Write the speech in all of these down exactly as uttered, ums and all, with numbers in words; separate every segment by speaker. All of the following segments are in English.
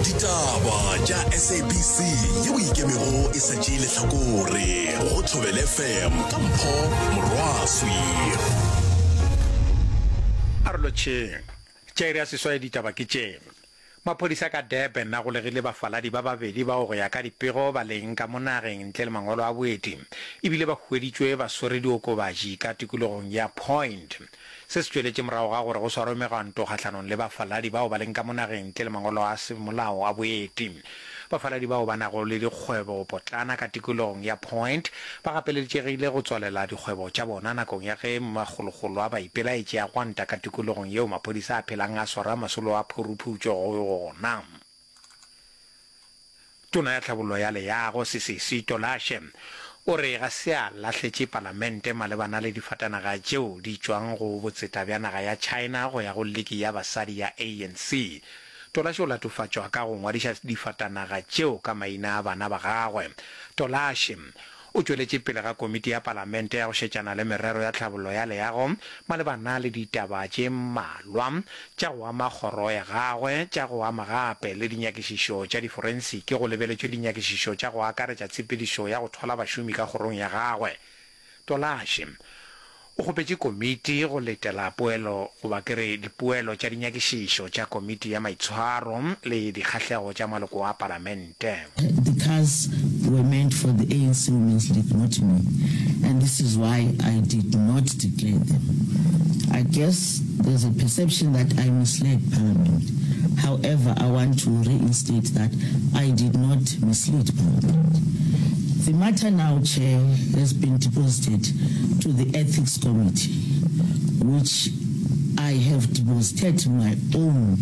Speaker 1: Ditaba tša S A B C yeo ikemego e sa tšeile hlakore go Thobela F M ka Mpho Morwaswi.
Speaker 2: Arlotšeng tšere ya seswa ya ditaba ke tše maphodisa ka Durban na go legile bafaladi ba babedi ba go ya ka dipego ba leng ka monageng ntle le mangolo a boeti ebile ba hweditšwe ba swere diokobatši ka tikologong ya Point. Se se tšweletše morago ga gore go swarwe megwanto kgatlhanong le bafaladi bao ba leng ka monageng ntle le mangolo a semolao a boeti. Bafaladi bao ba nago le dikgwebo potlana ka tikologong ya Point ba gapeleditšegile go tswalela dikgwebo tša bona nakong ya ge magologolo a ba ipelaetše ya gwanta ka tikologong yeo maphodisa a phelang a swara masolo a phuruphutšo go gona. Tona ya tlhabollo ya leago Sisisi Tolashe o re ga se a lahletše palamente malebana le difatanaga tšeo di tšwang go botseta bja naga ya China go ya go leki ya basadi ya A N C. Tolashe o latofatšwa ka go ngwadiša difatanaga tšeo ka maina a bana ba gagwe. Tolashe o tšweletše pele ga komiti ya palamente ya go šetšana le merero ya tlhabollo ya leago malebana le ditaba tše mmalwa tša go ama kgoro ya gagwe tša go ama gape le dinyakišišo tša diforensiki go lebeletšwe dinyakišišo tša go akaretša tshepedišo ya go thola bašomi ka kgorong ya gagwe. Tolashe o kgopetše komiti go letela poelo goba kere dipoelo tša dinyakišišo tša komiti ya maitshwaro le dikgahlego tša maloko a palamente.
Speaker 3: The cars were meant for the A N C Women's League, not me, and this is why I did not declare them. I guess there's a perception that I misled Parliament. However, I want to reinstate that I did not mislead Parliament. The matter now, Chair, has been deposited to the Ethics Committee, which I have deposited my own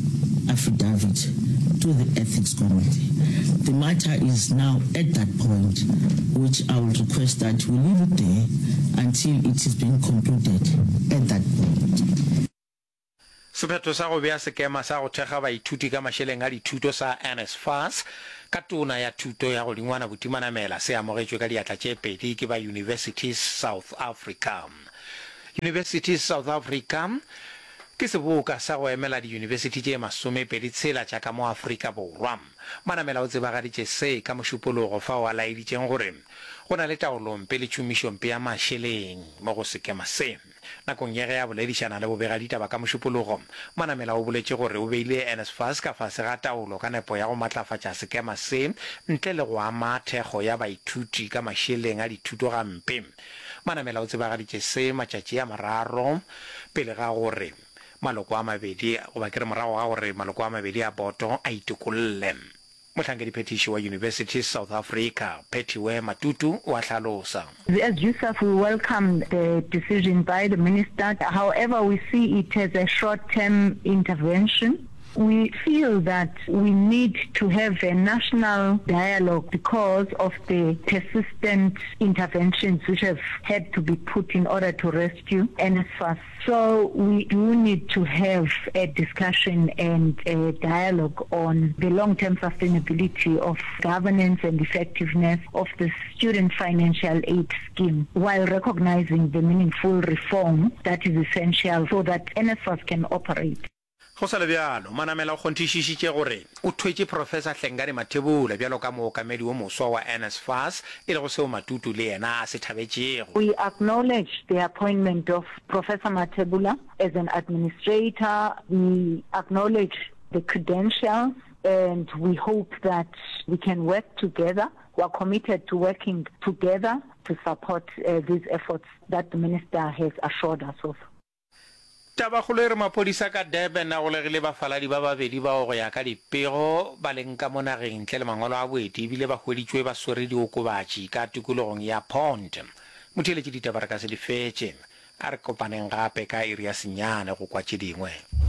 Speaker 3: affidavit to the Ethics Committee. The matter is now at that point, which I will request that we leave it there until it is being concluded at that point.
Speaker 2: Sephetho sa go bea sekema sa go thekga baithuti ka mašeleng a dithuto sa NSFAS ka tona ya thuto ya go dingwana botimanamela se amogetšwe ka diatla tše pedi ke ba Universities South Africa. Universities South Africa ke seboka sa go emela di-university tše masomepedi tshela tša ka mo Afrika Borwa. Manamela o tsebagaditše se ka mošupologo fa o a laeditšeng gore go na le taolompe le tšomišompe ya mašeleng mo go sekema se. Nakong ya ge ya boledišana le bobegaditaba ka mošupologo, Manamela o boletše gore o beile NSFAS ka fase ga taolo ka nepo ya go matlafatša sekema se ntle le go ama thekgo ya baithuti ka mašeleng a dithuto gampe. Manamela o tsebagaditše se matšatši a mararo pele ga gore maloko a mabedi goba ke re morago ga gore maloko a mabedi a boto a itikolle. Mohlankedi phetiši wa University South Africa Phetiwe Matutu o a hlalosa.
Speaker 4: As USAF, we welcome the decision by the minister. However, we see it as a short-term intervention. We feel that we need to have a national dialogue because of the persistent interventions which have had to be put in order to rescue NSFAS. So we do need to have a discussion and a dialogue on the long-term sustainability of governance and effectiveness of the student financial aid scheme while recognizing the meaningful reform that is essential so that NSFAS can operate.
Speaker 2: Go sa le bjalo, Manamela o kgonthišišitše gore o thwetše Professor Hlengani Mathebula bjalo ka mookamedi wo moswa wa NSFAS e le go seo Matutu le yena a se thabetšego.
Speaker 4: We acknowledge the appointment of Professor Mathebula as an administrator. We acknowledge the credentials and we hope that we can work together. We are committed to working together to support uh, these efforts that the minister has assured us of.
Speaker 2: Tabagolo e re maphodisa ka Durban na go legile bafaladi ba babedi ba go ya ka dipego ba leng ka monageng ntle le mangolo a boeti ebile ba hweditšwe ba swere diokobatši ka tikologong ya Pont. Motheletše ditaba re ka se di fetše a re kopaneng gape ka iri ya senyane go kwa tše dingwe.